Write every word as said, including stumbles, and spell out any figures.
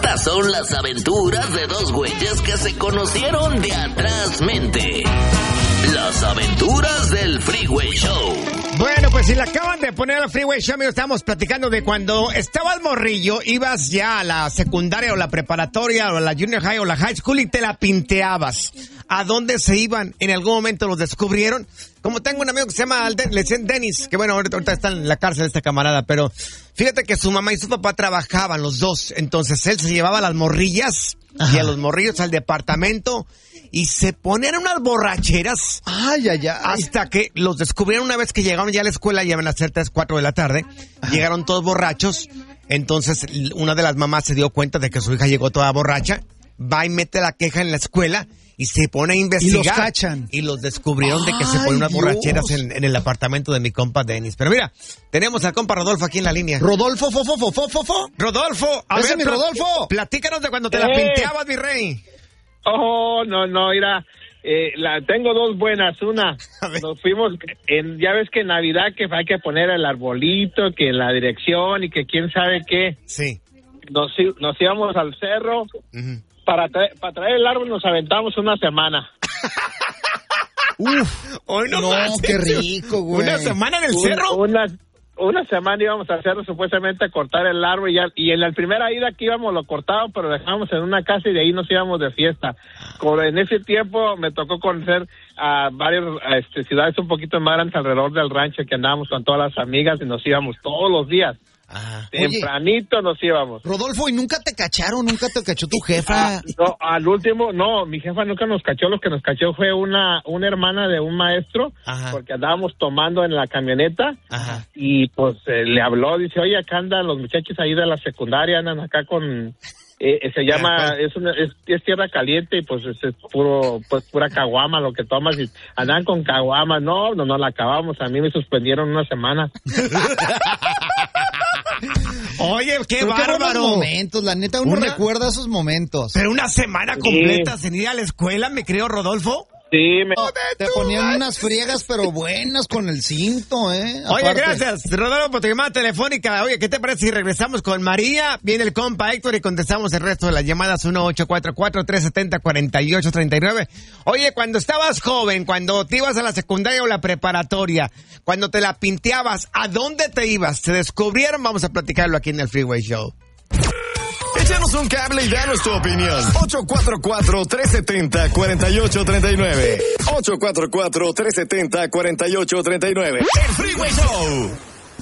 Estas son las aventuras de dos güeyes que se conocieron de atrás mente. Las aventuras del Freeway Show. Bueno, pues si le acaban de poner al Freeway Show, amigos, estamos platicando de cuando estabas morrillo, ibas ya a la secundaria o la preparatoria o la junior high o la high school y te la pinteabas. ¿A dónde se iban? ¿En algún momento los descubrieron? Como tengo un amigo que se llama, le dicen Dennis, que bueno, ahorita, ahorita está en la cárcel este camarada, pero fíjate que su mamá y su papá trabajaban los dos, entonces él se llevaba a las morrillas Ajá. y a los morrillos al departamento y se ponían unas borracheras. Ay, ay, ay. Hasta que los descubrieron una vez que llegaron ya a la escuela, ya iban a ser tres, cuatro de la tarde, Ajá. llegaron todos borrachos, entonces una de las mamás se dio cuenta de que su hija llegó toda borracha, va y mete la queja en la escuela y se pone a investigar. Y los cachan. Y los descubrieron de que se ponen unas borracheras en, en el apartamento de mi compa Dennis. Pero mira, tenemos al compa Rodolfo aquí en la línea. Rodolfo, fo, fo, fo, fo, fo, fo. Rodolfo, a Ese ver, mi pl- Rodolfo. Platícanos de cuando te Eh. la pinteabas, mi rey. Oh, no, no, mira, eh, la, tengo dos buenas. Una, nos fuimos, en, ya ves que en Navidad que hay que poner el arbolito, que la dirección y que quién sabe qué. Sí. Nos, nos íbamos al cerro. Uh-huh. Para, tra- para traer el árbol nos aventamos una semana. Uf, hoy no, no más, qué rico, güey. ¿Una semana en el Un, cerro? Una, una semana íbamos al cerro supuestamente a cortar el árbol y, ya, y en la primera ida que íbamos lo cortábamos, pero dejamos en una casa y de ahí nos íbamos de fiesta. Con, en ese tiempo me tocó conocer a varias este, ciudades un poquito más grandes alrededor del rancho que andábamos con todas las amigas y nos íbamos todos los días. Ah. Tempranito Oye, nos íbamos. Rodolfo, ¿y nunca te cacharon? ¿Nunca te cachó tu jefa? Ah, no, al último, no, mi jefa nunca nos cachó. Lo que nos cachó fue una una hermana de un maestro, Ajá. porque andábamos tomando en la camioneta. Ajá. Y pues eh, le habló, dice, oye, acá andan los muchachos ahí de la secundaria, andan acá con... Eh, se llama, es, una, es es tierra caliente y pues es, es puro, pues pura caguama lo que tomas y andan con caguama. No, no, no la acabamos. A mí me suspendieron una semana. Oye, qué Pero bárbaro. Qué buenos momentos, la neta, uno Una... recuerda esos momentos. Pero una semana completa Sí. sin ir a la escuela, me creo, Rodolfo. Sí, me... Te ponían unas friegas, pero buenas con el cinto, ¿eh? Oye, Aparte. gracias, Rodolfo, por tu llamada telefónica. Oye, ¿qué te parece si regresamos con María? Viene el compa Héctor y contestamos el resto de las llamadas uno ocho cuatro cuatro, tres siete cero, cuatro ocho tres nueve. Oye, cuando estabas joven, cuando te ibas a la secundaria o la preparatoria, cuando te la pinteabas, ¿a dónde te ibas? ¿Se descubrieron? Vamos a platicarlo aquí en el Freeway Show. Échanos un cable y danos tu opinión. ocho cuatro cuatro, tres siete cero, cuatro ocho tres nueve. ocho cuatro cuatro, tres siete cero, cuatro ocho tres nueve. El Freeway Show.